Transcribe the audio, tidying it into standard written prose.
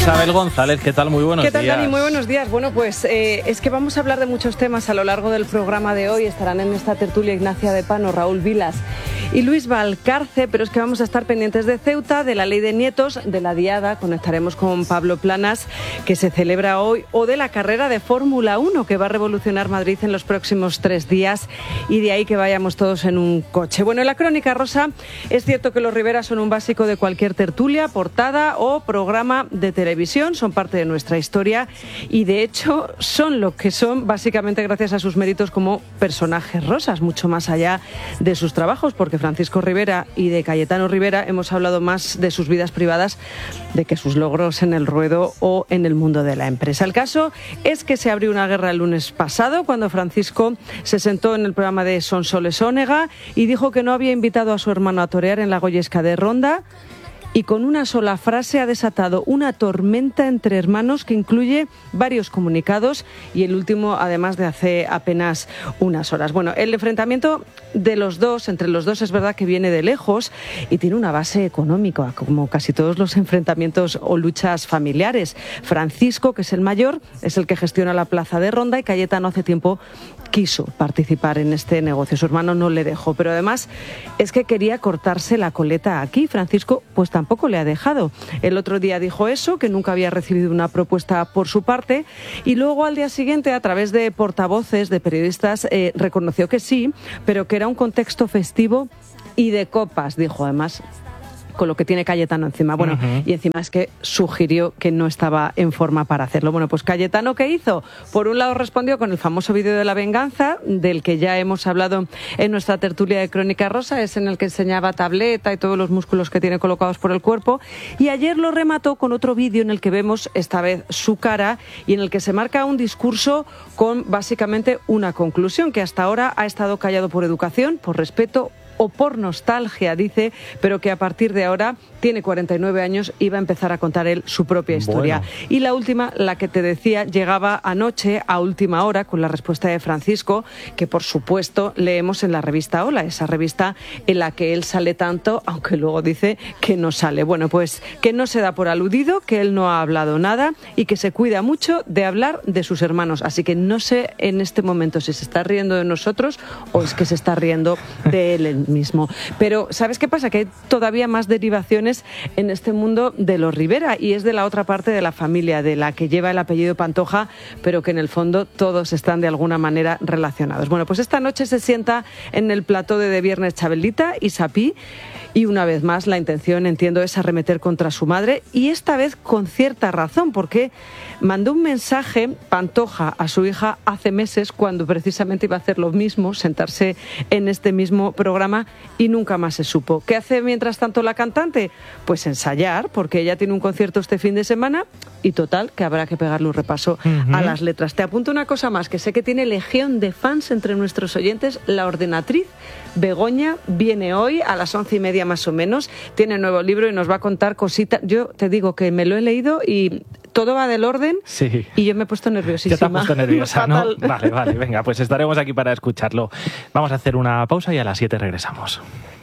Isabel González, ¿qué tal? Muy buenos días. ¿Qué tal, Dani? Muy buenos días. Bueno, pues es que vamos a hablar de muchos temas a lo largo del programa de hoy. Estarán en esta tertulia Ignacia de Pano, Raúl Vilas y Luis Valcarce, pero es que vamos a estar pendientes de Ceuta, de la ley de nietos, de la Diada, conectaremos con Pablo Planas, que se celebra hoy, o de la carrera de Fórmula 1, que va a revolucionar Madrid en los próximos 3 días, y de ahí que vayamos todos en un coche. Bueno, en la crónica rosa es cierto que los Rivera son un básico de cualquier tertulia, portada o programa de televisión, son parte de nuestra historia y de hecho son lo que son básicamente gracias a sus méritos como personajes rosas, mucho más allá de sus trabajos, porque Francisco Rivera y de Cayetano Rivera hemos hablado más de sus vidas privadas de que sus logros en el ruedo o en el mundo de la empresa. El caso es que se abrió una guerra el lunes pasado cuando Francisco se sentó en el programa de Sonsoles Onega y dijo que no había invitado a su hermano a torear en la Goyesca de Ronda, y con una sola frase ha desatado una tormenta entre hermanos que incluye varios comunicados y el último además de hace apenas unas horas. Bueno, el enfrentamiento de los dos, entre los dos, es verdad que viene de lejos y tiene una base económica, como casi todos los enfrentamientos o luchas familiares. Francisco, que es el mayor, es el que gestiona la plaza de Ronda y Cayetano hace tiempo quiso participar en este negocio. Su hermano no le dejó, pero además es que quería cortarse la coleta aquí. Francisco pues tampoco le ha dejado. El otro día dijo eso, que nunca había recibido una propuesta por su parte, y luego al día siguiente, a través de portavoces, de periodistas, reconoció que sí, pero que era un contexto festivo y de copas, dijo además, con lo que tiene Cayetano encima. Bueno, y encima es que sugirió que no estaba en forma para hacerlo. Bueno, pues Cayetano, ¿qué hizo? Por un lado respondió con el famoso vídeo de la venganza, del que ya hemos hablado en nuestra tertulia de Crónica Rosa, es en el que enseñaba tableta y todos los músculos que tiene colocados por el cuerpo, y ayer lo remató con otro vídeo en el que vemos esta vez su cara y en el que se marca un discurso con básicamente una conclusión, que hasta ahora ha estado callado por educación, por respeto o por nostalgia, dice, pero que a partir de ahora tiene 49 años y va a empezar a contar él su propia historia. Bueno. Y la última, la que te decía, llegaba anoche a última hora con la respuesta de Francisco, que por supuesto leemos en la revista Hola, esa revista en la que él sale tanto, aunque luego dice que no sale. Bueno, pues que no se da por aludido, que él no ha hablado nada y que se cuida mucho de hablar de sus hermanos. Así que no sé en este momento si se está riendo de nosotros o es que se está riendo de él mismo. Pero ¿sabes qué pasa? Que hay todavía más derivaciones en este mundo de los Rivera, y es de la otra parte de la familia, de la que lleva el apellido Pantoja, pero que en el fondo todos están de alguna manera relacionados. Bueno, pues esta noche se sienta en el plató de Viernes Chabelita y Sapí, y una vez más la intención, entiendo, es arremeter contra su madre, y esta vez con cierta razón, porque mandó un mensaje Pantoja a su hija hace meses, cuando precisamente iba a hacer lo mismo, sentarse en este mismo programa, y nunca más se supo. ¿Qué hace mientras tanto la cantante? Pues ensayar, porque ella tiene un concierto este fin de semana y total, que habrá que pegarle un repaso a las letras. Te apunto una cosa más, que sé que tiene legión de fans entre nuestros oyentes. La ordenatriz Begoña viene hoy a las 11:30 más o menos, tiene nuevo libro y nos va a contar cositas. Yo te digo que me lo he leído y todo va del orden, sí, y yo me he puesto nerviosísima. Ya te has puesto nerviosa, ¿no? Vale, venga, pues estaremos aquí para escucharlo. Vamos a hacer una pausa y a las 7 regresamos.